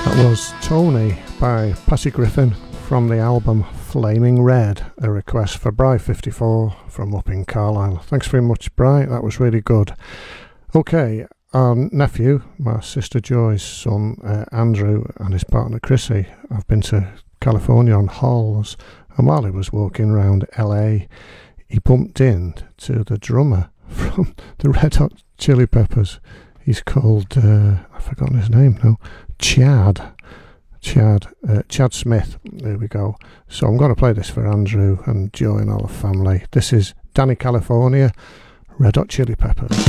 Was Tony by Patty Griffin from the album Flaming Red, a request for Bry54 from up in Carlisle. Thanks very much, Bry, that was really good. Okay, our nephew, my sister Joy's son Andrew, and his partner Chrissy have been to California on hauls, and while he was walking around LA he bumped into the drummer from the Red Hot Chili Peppers. He's called, I've forgotten his name now, Chad Smith. There we go. So I'm going to play this for Andrew and Joy and all the family. This is Danny California, Red Hot Chili Peppers.